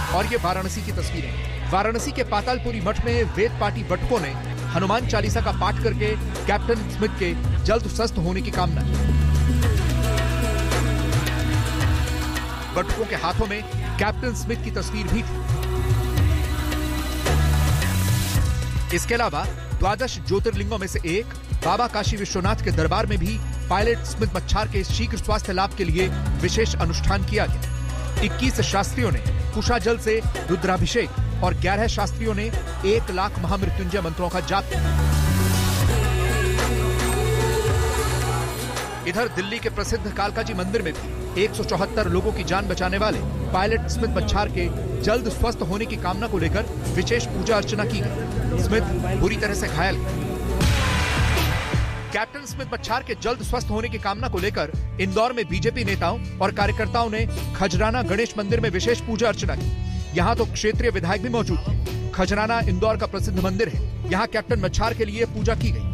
और ये वाराणसी की तस्वीरें। वाराणसी के पातालपुरी मठ में वेद पाठी बटुकों ने हनुमान चालीसा का पाठ करके कैप्टन स्मिथ के जल्द स्वस्थ होने की कामना की। बटुकों के हाथों में कैप्टन स्मिथ की तस्वीर भी थी। इसके अलावा 12 ज्योतिर्लिंगों में से एक बाबा काशी विश्वनाथ के दरबार में भी पायलट स्मिथ मच्छार के शीघ्र स्वास्थ्य लाभ के लिए विशेष अनुष्ठान किया गया। 21 शास्त्रियों ने कुशा जल से रुद्राभिषेक और 11 शास्त्रियों ने 1 लाख महामृत्युंजय मंत्रों का जाप किया। इधर दिल्ली के प्रसिद्ध कालकाजी मंदिर में भी 174 लोगों की जान बचाने वाले पायलट स्मिथ मच्छार के जल्द स्वस्थ होने की कामना को लेकर विशेष पूजा अर्चना की गई। स्मिथ बुरी तरह से घायल है। कैप्टन स्मिथ मच्छार के जल्द स्वस्थ होने की कामना को लेकर इंदौर में बीजेपी नेताओं और कार्यकर्ताओं ने खजराना गणेश मंदिर में विशेष पूजा अर्चना की। यहाँ तो क्षेत्रीय विधायक भी मौजूद थे। खजराना इंदौर का प्रसिद्ध मंदिर है। यहाँ कैप्टन मच्छार के लिए पूजा की गई।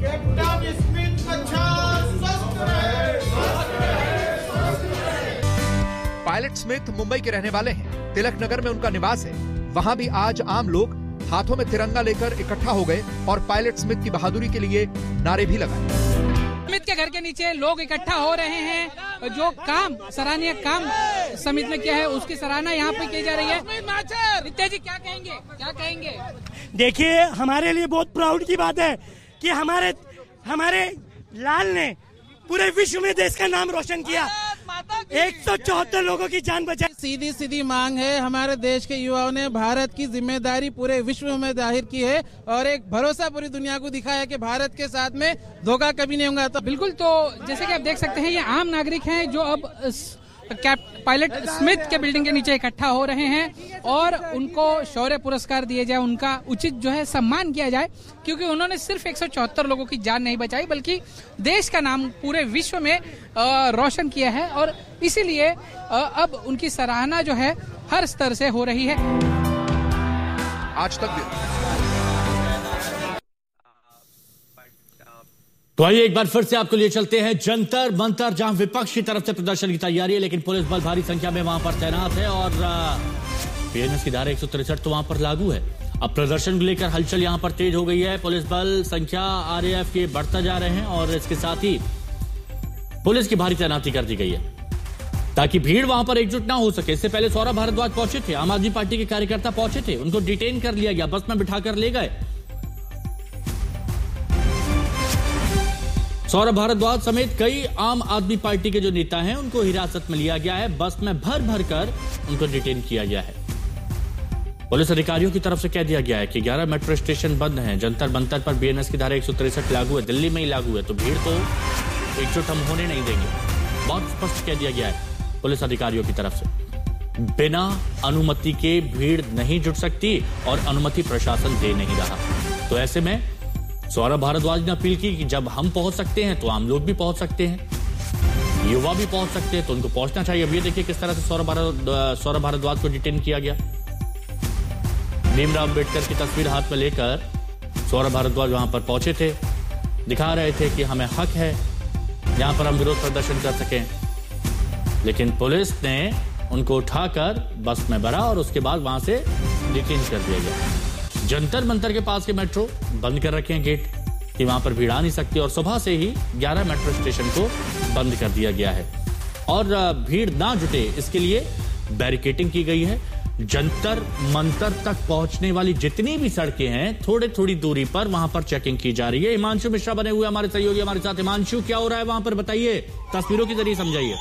पायलट स्मिथ मुंबई के रहने वाले हैं। तिलक नगर में उनका निवास है। वहाँ भी आज आम लोग हाथों में तिरंगा लेकर इकट्ठा हो गए और पायलट स्मिथ की बहादुरी के लिए नारे भी लगाए। स्मिथ के घर के नीचे लोग इकट्ठा हो रहे हैं। जो काम सराहनीय काम स्मिथ ने किया है उसकी सराहना यहाँ पे की जा रही है। नित्या जी क्या कहेंगे? देखिए, हमारे लिए बहुत प्राउड की बात है कि हमारे लाल ने पूरे विश्व में देश का नाम रोशन किया। 174 लोगों की जान बचाई। सीधी मांग है। हमारे देश के युवाओं ने भारत की जिम्मेदारी पूरे विश्व में जाहिर की है और एक भरोसा पूरी दुनिया को दिखाया है कि भारत के साथ में धोखा कभी नहीं होगा। तो बिल्कुल, तो जैसे कि आप देख सकते हैं ये आम नागरिक हैं जो अब पायलट स्मिथ के बिल्डिंग के नीचे इकट्ठा हो रहे हैं और उनको शौर्य पुरस्कार दिए जाए, उनका उचित जो है सम्मान किया जाए, क्योंकि उन्होंने सिर्फ 174 लोगों की जान नहीं बचाई बल्कि देश का नाम पूरे विश्व में रोशन किया है और इसीलिए अब उनकी सराहना जो है हर स्तर से हो रही है। आज तक तो आइए एक बार फिर से आपको लिए चलते हैं जंतर मंतर, जहां विपक्ष की तरफ से प्रदर्शन की तैयारी है, लेकिन पुलिस बल भारी संख्या में वहां पर तैनात है और बीएनएस की धारा 163 तो वहां पर लागू है। अब प्रदर्शन को लेकर हलचल यहां पर तेज हो गई है। पुलिस बल संख्या आरएएफ के बढ़ता जा रहे हैं और इसके साथ ही पुलिस की भारी तैनाती कर दी गई है ताकि भीड़ वहां पर एकजुट ना हो सके। इससे पहले सौरभ भारद्वाज पहुंचे थे, आम आदमी पार्टी के कार्यकर्ता पहुंचे थे, उनको डिटेन कर लिया गया, बस में बिठाकर ले गए। सौरभ भारद्वाज समेत कई आम आदमी पार्टी के जो नेता हैं उनको हिरासत में लिया गया है, बस में भर कर उनको डिटेन किया गया है। पुलिस अधिकारियों की तरफ से कह दिया गया है कि 11 मेट्रो स्टेशन बंद हैं, जंतर मंतर पर बीएनएस की धारा 163 लागू है, दिल्ली में ही लागू है, तो भीड़ को एकजुट हम होने नहीं देंगे। बहुत स्पष्ट कह दिया गया है पुलिस अधिकारियों की तरफ से। बिना अनुमति के भीड़ नहीं जुट सकती और अनुमति प्रशासन दे नहीं रहा। तो ऐसे में सौरभ भारद्वाज ने अपील की कि जब हम पहुंच सकते हैं तो आम लोग भी पहुंच सकते हैं, युवा भी पहुंच सकते हैं, तो उनको पहुंचना चाहिए। अब ये देखिए किस तरह से सौरभ भारद्वाज को डिटेन किया गया। भीमराव अंबेडकर की तस्वीर हाथ में लेकर सौरभ भारद्वाज वहां पर पहुंचे थे, दिखा रहे थे कि हमें हक है यहां पर हम विरोध प्रदर्शन कर सकें, लेकिन पुलिस ने उनको उठाकर बस में भरा और उसके बाद वहां से डिटेन कर दिया गया। जंतर मंतर के पास के मेट्रो बंद कर रखे हैं गेट कि वहां पर भीड़ आ नहीं सकती और सुबह से ही 11 मेट्रो स्टेशन को बंद कर दिया गया है और भीड़ ना जुटे इसके लिए बैरिकेडिंग की गई है। जंतर मंतर तक पहुंचने वाली जितनी भी सड़कें हैं थोड़ी दूरी पर वहां पर चेकिंग की जा रही है। हिमांशु मिश्रा बने हुए हमारे सहयोगी हमारे साथ। हिमांशु, क्या हो रहा है वहां पर, बताइए, तस्वीरों के जरिए समझाइए।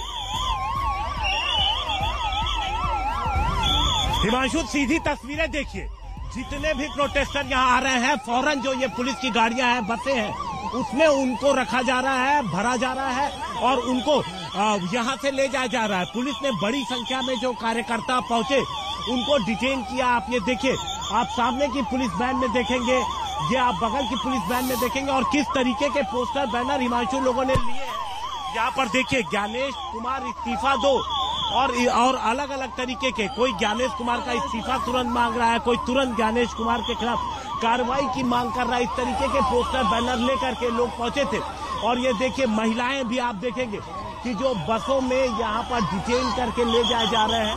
हिमांशु, सीधी तस्वीरें देखिए, जितने भी प्रोटेस्टर यहाँ आ रहे हैं फौरन जो ये पुलिस की गाड़ियां हैं, बसें हैं, उसमें उनको रखा जा रहा है, भरा जा रहा है और उनको यहाँ से ले जाया जा रहा है। पुलिस ने बड़ी संख्या में जो कार्यकर्ता पहुंचे उनको डिटेन किया। आप ये देखिए, आप सामने की पुलिस वैन में देखेंगे, ये आप बगल की पुलिस वैन में देखेंगे और किस तरीके के पोस्टर बैनर हिमांशु लोगों ने लिए हैं। यहाँ पर देखिए, ज्ञानेश कुमार इस्तीफा दो और अलग अलग तरीके के, कोई ज्ञानेश कुमार का इस्तीफा तुरंत मांग रहा है, कोई तुरंत ज्ञानेश कुमार के खिलाफ कार्रवाई की मांग कर रहा है। इस तरीके के पोस्टर बैनर लेकर के लोग पहुंचे थे और ये देखिए महिलाएं भी आप देखेंगे कि जो बसों में यहाँ पर डिटेन करके ले जाए जा रहे हैं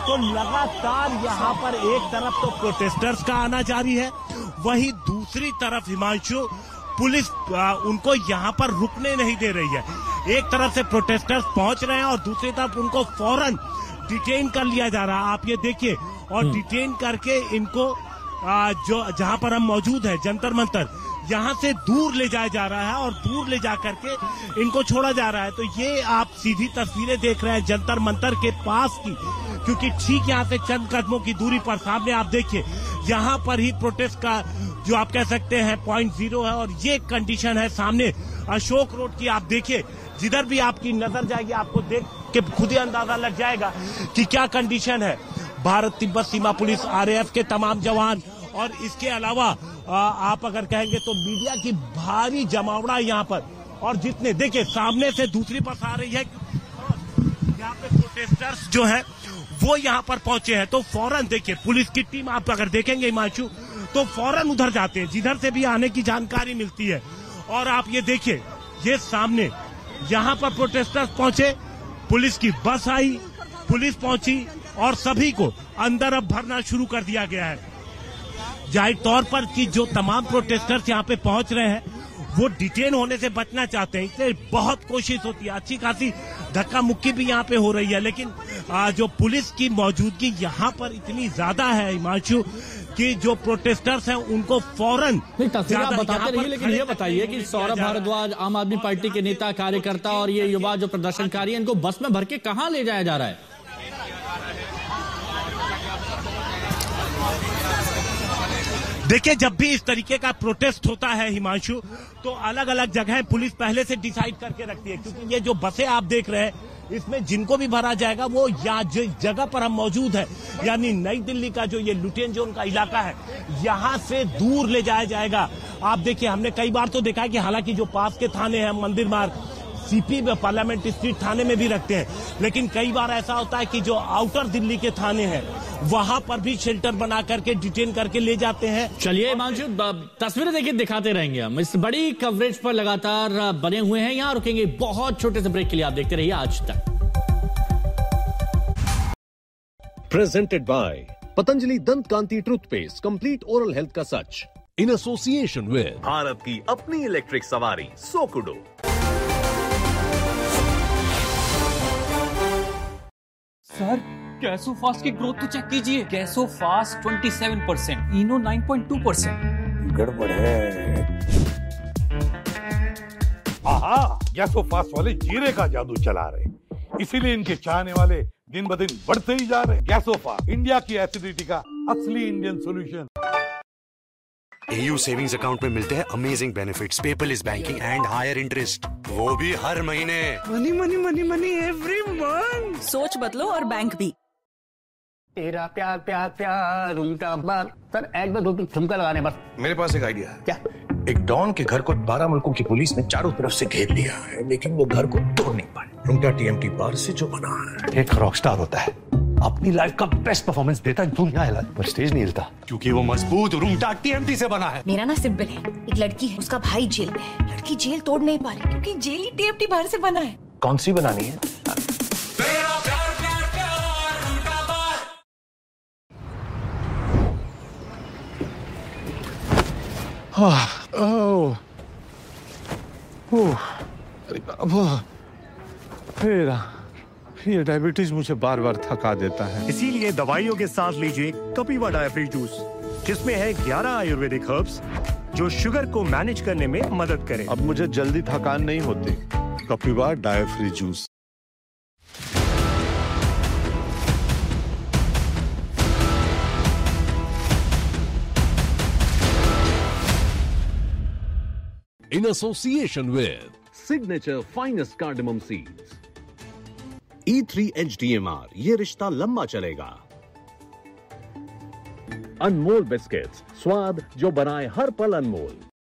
तो लगातार यहाँ पर एक तरफ तो प्रोटेस्टर्स का आना जारी है, वहीं दूसरी तरफ हिमांशु पुलिस उनको यहाँ पर रुकने नहीं दे रही है। एक तरफ से प्रोटेस्टर्स पहुंच रहे हैं और दूसरी तरफ उनको फौरन डिटेन कर लिया जा रहा है। आप ये देखिए, और डिटेन करके इनको जो जहाँ पर हम मौजूद है जंतर मंतर, यहाँ से दूर ले जाया जा रहा है और दूर ले जा करके इनको छोड़ा जा रहा है। तो ये आप सीधी तस्वीरें देख रहे हैं जंतर मंतर के पास की, क्योंकि ठीक यहाँ से चंद कदमों की दूरी पर सामने आप देखिए, यहाँ पर ही प्रोटेस्ट का जो आप कह सकते हैं पॉइंट 0 है। और ये कंडीशन है सामने अशोक रोड की। आप देखिए, जिधर भी आपकी नजर जाएगी आपको देख के खुद ही अंदाजा लग जाएगा कि क्या कंडीशन है। भारत तिब्बत सीमा पुलिस, RAF के तमाम जवान और इसके अलावा आप अगर कहेंगे तो मीडिया की भारी जमावड़ा यहाँ पर। और जितने देखिए सामने से दूसरी बस आ रही है, यहाँ पे प्रोटेस्टर्स जो है वो यहाँ पर पहुंचे हैं। तो फौरन देखिए पुलिस की टीम आप अगर देखेंगे हिमांशु, तो फौरन उधर जाते हैं जिधर से भी आने की जानकारी मिलती है। और आप ये देखिए, ये सामने यहाँ पर प्रोटेस्टर्स पहुंचे, पुलिस की बस आई, पुलिस पहुंची और सभी को अंदर अब भरना शुरू कर दिया गया है। जाहिर तौर पर कि जो तमाम प्रोटेस्टर्स यहाँ पे पहुंच रहे हैं वो डिटेन होने से बचना चाहते हैं, इसलिए बहुत कोशिश होती है, अच्छी खासी धक्का मुक्की भी यहाँ पे हो रही है। लेकिन जो पुलिस की मौजूदगी यहाँ पर इतनी ज्यादा है हिमांशु, कि जो प्रोटेस्टर्स हैं उनको फौरन तस्वीर बताते रहिए। लेकिन ये बताइए कि सौरभ भारद्वाज, आम आदमी पार्टी के नेता, कार्यकर्ता और ये युवा जो प्रदर्शनकारी हैं, इनको बस में भर के कहाँ ले जाया जा रहा है? देखिए, जब भी इस तरीके का प्रोटेस्ट होता है हिमांशु, तो अलग अलग जगह पुलिस पहले से डिसाइड करके रखती है, क्योंकि ये जो बसें आप देख रहे हैं इसमें जिनको भी भरा जाएगा वो यहाँ जिस जगह पर हम मौजूद है, यानी नई दिल्ली का जो ये लुटेन जोन का इलाका है, यहाँ से दूर ले जाया जाएगा। आप देखिए, हमने कई बार तो देखा है कि हालांकि जो पास के थाने हैं, मंदिर मार्ग, CP पार्लियामेंट स्ट्रीट थाने में भी रखते हैं, लेकिन कई बार ऐसा होता है कि जो आउटर दिल्ली के थाने हैं वहां पर भी शेल्टर बना करके डिटेन करके ले जाते हैं। चलिए हिमांशु, तस्वीरें देखिए, दिखाते रहेंगे हम इस बड़ी कवरेज पर लगातार बने हुए हैं। यहां रुकेंगे बहुत छोटे से ब्रेक के लिए, आप देखते रहिए आज तक। प्रेजेंटेड बाय पतंजलि दंत कांति टूथपेस्ट, कंप्लीट ओरल हेल्थ का सच, इन एसोसिएशन विद भारत की अपनी इलेक्ट्रिक सवारी सोकुडो। सर, गैसोफास्ट की ग्रोथ तो चेक कीजिए। गैसोफास्ट 27%, इनो 9.2%। गड़बड़ है। आहा, गैसोफास्ट वाले जीरे का जादू चला रहे, इसीलिए इनके चाहने वाले दिन ब दिन बढ़ते ही जा रहे। गैसोफास्ट, इंडिया की एसिडिटी का असली Indian solution. AU savings account में मिलते हैं amazing benefits, paperless banking and higher interest, वो भी हर महीने। Money money money money every month. सोच बदलो और बैंक भी। तेरा प्यार प्यार प्यार उनका बार। सर, एक दो ठुमका लगाने बस। मेरे पास एक आइडिया है। क्या? एक डॉन के घर को 12 मुल्कों की पुलिस ने चारों तरफ से घेर लिया है, लेकिन वो घर को तोड़ नहीं पाए। रुंगटा TMT बार से जो बना है, एक रॉकस्टार होता है, अपनी लाइफ का बेस्ट परफॉर्मेंस देता है, दुनिया हिला पर स्टेज नहीं हिलता, क्योंकि वो मजबूत रुंगटा TMT से बना है। मेरा ना सिंपल है, एक लड़की है, उसका भाई जेल में है, लड़की जेल तोड़ नहीं पा रही क्योंकि जेल ही TMT बाहर से बना है। कौन सी बनानी है? ये डायबिटीज मुझे बार बार थका देता है। इसीलिए दवाइयों के साथ लीजिए कपिवा डायफ्री जूस, जिसमें है 11 आयुर्वेदिक हर्ब्स जो शुगर को मैनेज करने में मदद करें। अब मुझे जल्दी थकान नहीं होती। Kapiva डायफ्री juice. in association with Signature Finest Cardamom Seeds, E3 HDMR, ये रिश्ता लंबा चलेगा। अनमोल बिस्किट्स, स्वाद जो बनाए हर पल अनमोल।